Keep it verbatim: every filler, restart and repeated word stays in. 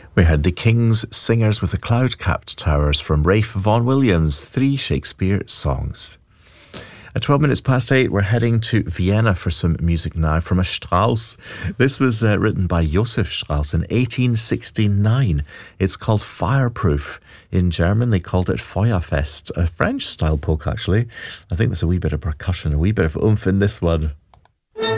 We heard The King's Singers with the Cloud-Capped Towers from Ralph Vaughan Williams, three Shakespeare songs. At twelve minutes past eight, we're heading to Vienna for some music now from a Strauss. This was uh, written by Josef Strauss in eighteen sixty-nine. It's called Fireproof. In German, they called it Feuerfest, a French-style polka, actually. I think there's a wee bit of percussion, a wee bit of oomph in this one.